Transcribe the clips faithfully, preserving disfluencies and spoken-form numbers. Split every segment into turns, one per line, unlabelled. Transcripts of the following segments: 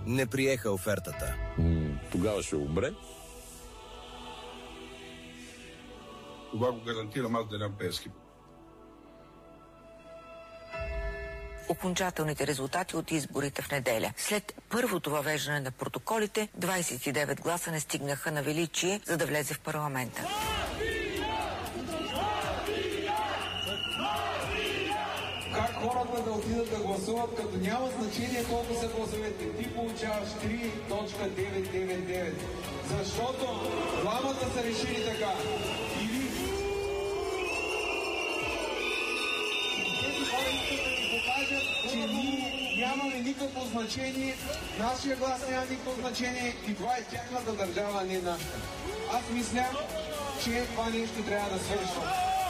не приеха офертата.
М, тогава ще умре.
Това го гарантирам аз, Делян Пеевски.
Окончателните резултати от изборите в неделя. След първото въвеждане на протоколите, двадесет и девет гласа не стигнаха на Величие, за да влезе в парламента.
Как хората да отидат да гласуват, като няма значение колко са гласовете? Ти получаваш три цяло деветстотин деветдесет и девет. Защото двамата са решили така. Или тези хора искат да ни покажат, че ние нямаме никакво значение, нашия глас няма никакво значение и това е тяхната държава, а не нашата. Аз мисля, че това нещо трябва да свършва.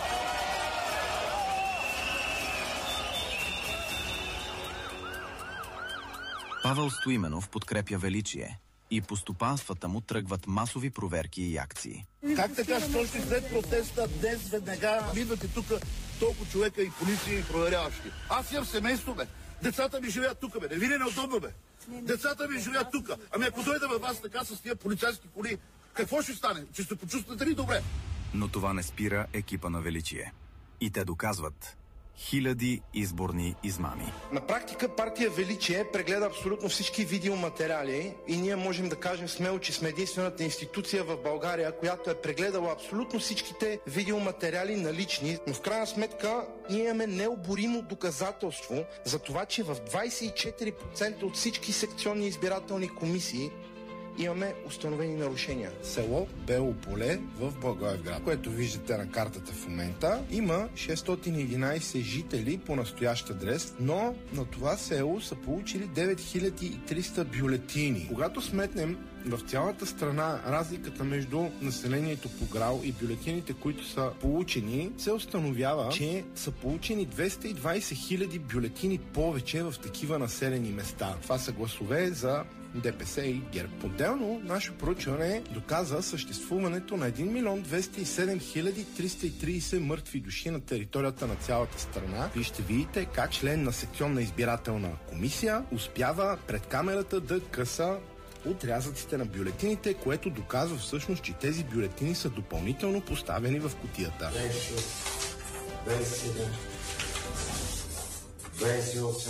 Павел Стоименов подкрепя Величие и по стопанствата му тръгват масови проверки и акции.
Как така, що ще след протеста днес веднага идвате тук толкова човека и полиция и проверяващи? Аз имам семейство, бе. Децата ми живеят тук, бе. Не ви ли неудобно, бе? Децата ми живеят тук. Ами ако дойда във вас така с тия полицейски коли, какво ще стане? Че се почувствате ли добре?
Но това не спира екипа на Величие. И те доказват хиляди изборни измами.
На практика партия Величие прегледа абсолютно всички видеоматериали и ние можем да кажем смело, че сме единствената институция в България, която е прегледала абсолютно всичките видеоматериали налични. Но в крайна сметка ние имаме необоримо доказателство за това, че в двадесет и четири процента от всички секционни избирателни комисии имаме установени нарушения.
Село Бело поле в Благоевград, което виждате на картата в момента, има шестстотин и единадесет жители по настоящ адрес, но на това село са получили девет хиляди и триста бюлетини. Когато сметнем в цялата страна разликата между населението по ГРАО и бюлетините, които са получени, се установява, че са получени двеста и двадесет хиляди бюлетини повече в такива населени места. Това са гласове за ДПС и ГЕРБ. Отделно, наше проучване доказа съществуването на един милион двеста и седем хиляди триста и тридесет мъртви души на територията на цялата страна. И ще видите как член на секционна избирателна комисия успява пред камерата да къса отрязъците на бюлетините, което доказва всъщност, че тези бюлетини са допълнително поставени в кутията.
двадесет и седем, двадесет и осем.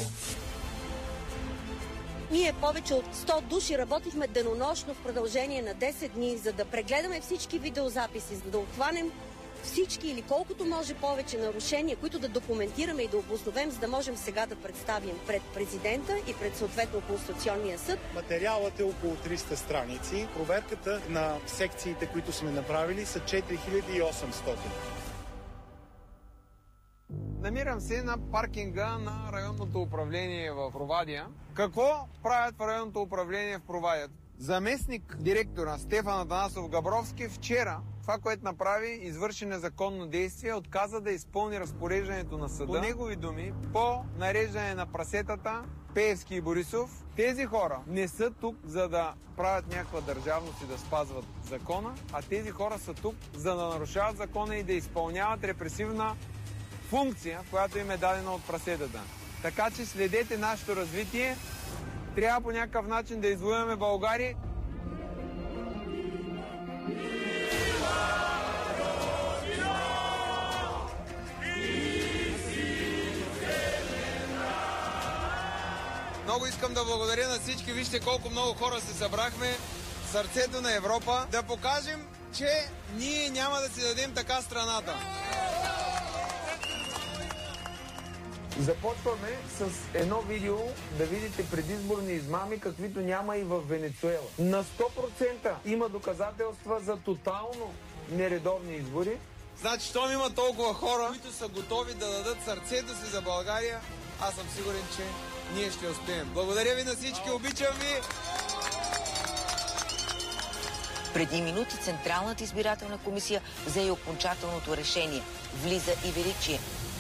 Ние повече от сто души работихме денонощно в продължение на десет дни, за да прегледаме всички видеозаписи, за да обхванем всички или колкото може повече нарушения, които да документираме и да обосновем, за да можем сега да представим пред президента и пред съответно Конституционния съд.
Материалът е около триста страници. Проверката на секциите, които сме направили, са четири хиляди и осемстотин.
Намирам се на паркинга на районното управление в Провадия. Какво правят в районното управление в Провадия? Заместник директора Стефан Атанасов Габровски вчера това, което направи, извърши незаконно действие, отказа да изпълни разпореждането на съда. По негови думи, по нареждане на прасетата Пеевски и Борисов, тези хора не са тук, за да правят някаква държавност и да спазват закона, а тези хора са тук, за да нарушават закона и да изпълняват репресивна функция, която им е дадена от прасетата. Така че следете нашето развитие. Трябва по някакъв начин да извоюваме България. Много искам да благодаря на всички. Вижте колко много хора се събрахме. Сърцето на Европа. Да покажем, че ние няма да си дадем така страната. Започваме с едно видео да видите предизборни измами, каквито няма и в Венецуела. На сто процента има доказателства за тотално нередовни избори. Значи, щом има толкова хора, които са готови да дадат сърцето си за България, аз съм сигурен, че ние ще успеем. Благодаря ви на всички, обичам ви!
Преди минути Централната избирателна комисия взе и окончателното решение. Влиза и Величие.